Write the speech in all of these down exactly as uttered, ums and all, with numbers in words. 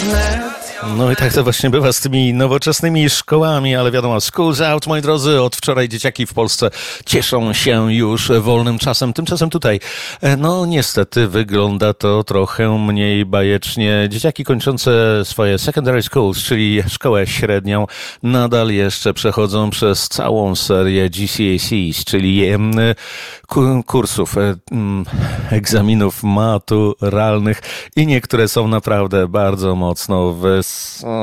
No i tak to właśnie bywa z tymi nowoczesnymi szkołami, ale wiadomo, school's out, moi drodzy, od wczoraj dzieciaki w Polsce cieszą się już wolnym czasem. Tymczasem tutaj, no niestety wygląda to trochę mniej bajecznie. Dzieciaki kończące swoje secondary schools, czyli szkołę średnią, nadal jeszcze przechodzą przez całą serię G C S Es, czyli kursów, egzaminów maturalnych i niektóre są naprawdę bardzo mocno wys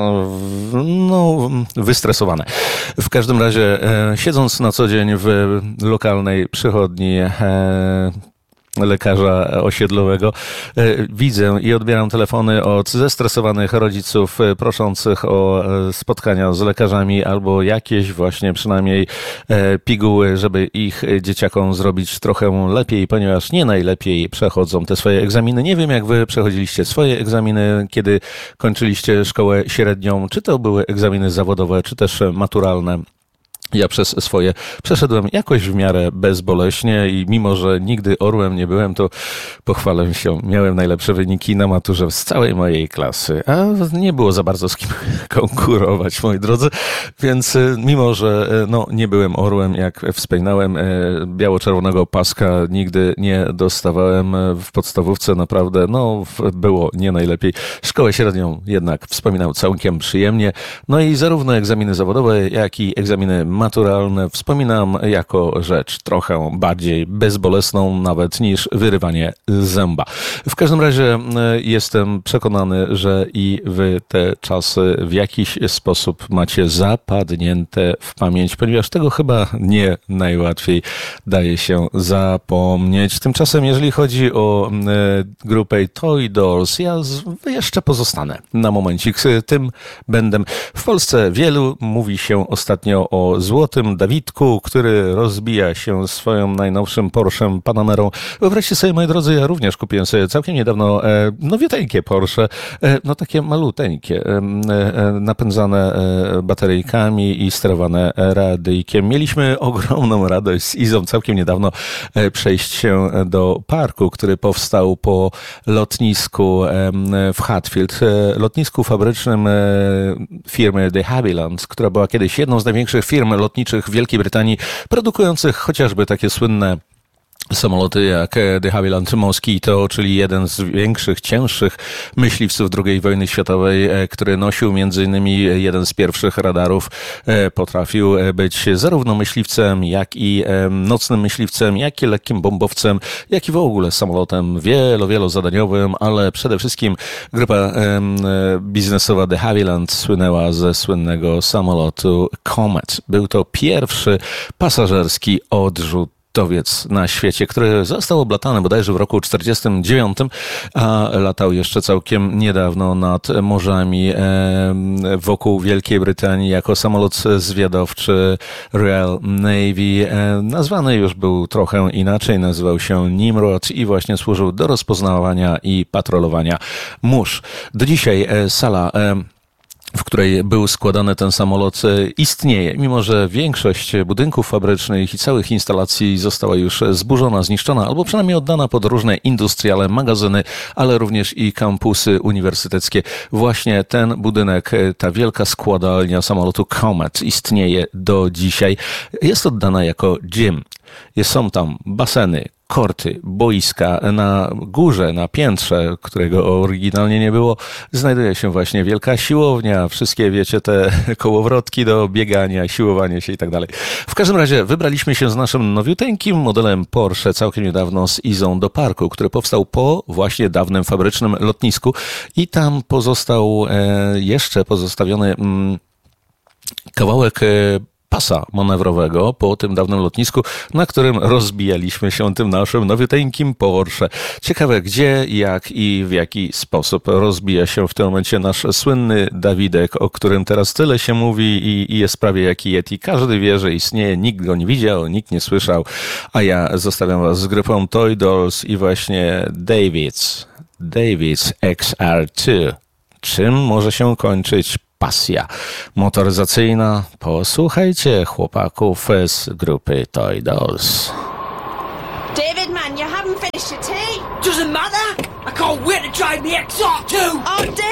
no, wystresowane. W każdym razie, e, siedząc na co dzień w lokalnej przychodni e, lekarza osiedlowego, e, widzę i odbieram telefony od zestresowanych rodziców e, proszących o e, spotkania z lekarzami albo jakieś właśnie przynajmniej e, piguły, żeby ich dzieciakom zrobić trochę lepiej, ponieważ nie najlepiej przechodzą te swoje egzaminy. Nie wiem, jak wy przechodziliście swoje egzaminy, kiedy kończyliście szkołę średnią, czy to były egzaminy zawodowe, czy też maturalne. Ja przez swoje przeszedłem jakoś w miarę bezboleśnie i mimo, że nigdy orłem nie byłem, to pochwalę się, miałem najlepsze wyniki na maturze z całej mojej klasy, a nie było za bardzo z kim konkurować, moi drodzy, więc mimo, że no, nie byłem orłem, jak wspominałem, biało-czerwonego paska nigdy nie dostawałem w podstawówce, naprawdę, no, było nie najlepiej. Szkołę średnią jednak wspominam całkiem przyjemnie, no i zarówno egzaminy zawodowe, jak i egzaminy maturalne wspominam jako rzecz trochę bardziej bezbolesną nawet niż wyrywanie zęba. W każdym razie jestem przekonany, że i wy te czasy w jakiś sposób macie zapadnięte w pamięć, ponieważ tego chyba nie najłatwiej daje się zapomnieć. Tymczasem, jeżeli chodzi o grupę Toy Dolls, ja jeszcze pozostanę na momencik tym będę. W Polsce wielu mówi się ostatnio o Złotym Dawidku, który rozbija się swoją najnowszym Porsche'em Panamerą. Wyobraźcie sobie, moi drodzy, ja również kupiłem sobie całkiem niedawno e, nowiuteńkie Porsche, e, no takie maluteńkie, e, e, napędzane e, bateryjkami i sterowane radyjkiem. Mieliśmy ogromną radość z Izą całkiem niedawno e, przejść się do parku, który powstał po lotnisku e, w Hatfield, e, lotnisku fabrycznym e, firmy de Havilland, która była kiedyś jedną z największych firm lotniczych w Wielkiej Brytanii, produkujących chociażby takie słynne samoloty jak de Havilland Mosquito, czyli jeden z większych, cięższych myśliwców drugiej wojny światowej, który nosił między innymi jeden z pierwszych radarów, potrafił być zarówno myśliwcem, jak i nocnym myśliwcem, jak i lekkim bombowcem, jak i w ogóle samolotem wielo, wielozadaniowym, ale przede wszystkim grupa biznesowa de Havilland słynęła ze słynnego samolotu Comet. Był to pierwszy pasażerski odrzut na świecie, który został oblatany bodajże w roku czterdziestym dziewiątym, a latał jeszcze całkiem niedawno nad morzami wokół Wielkiej Brytanii jako samolot zwiadowczy Royal Navy. Nazwany już był trochę inaczej, nazywał się Nimrod i właśnie służył do rozpoznawania i patrolowania mórz. Do dzisiaj sala, w której był składany ten samolot, istnieje, mimo że większość budynków fabrycznych i całych instalacji została już zburzona, zniszczona, albo przynajmniej oddana pod różne industriale, magazyny, ale również i kampusy uniwersyteckie. Właśnie ten budynek, ta wielka składalnia samolotu Comet istnieje do dzisiaj. Jest oddana jako gym. Są tam baseny, korty, boiska. Na górze, na piętrze, którego oryginalnie nie było, znajduje się właśnie wielka siłownia, wszystkie, wiecie, te kołowrotki do biegania, siłowania się i tak dalej. W każdym razie wybraliśmy się z naszym nowiuteńkim modelem Porsche całkiem niedawno z Izą do parku, który powstał po właśnie dawnym fabrycznym lotnisku i tam pozostał e, jeszcze pozostawiony mm, kawałek e, pasa manewrowego po tym dawnym lotnisku, na którym rozbijaliśmy się tym naszym nowiuteńkim Porsche. Ciekawe, gdzie, jak i w jaki sposób rozbija się w tym momencie nasz słynny Dawidek, o którym teraz tyle się mówi i, i jest prawie jak Yeti. Każdy wie, że istnieje, nikt go nie widział, nikt nie słyszał, a ja zostawiam was z grupą Toy Dolls i właśnie Davids. Davids X R dwa. Czym może się kończyć pasja motoryzacyjna? Posłuchajcie chłopaków z grupy Toy Dolls. David, man, you haven't finished your tea. Doesn't matter. I can't wait to try the X R two. Oh, David!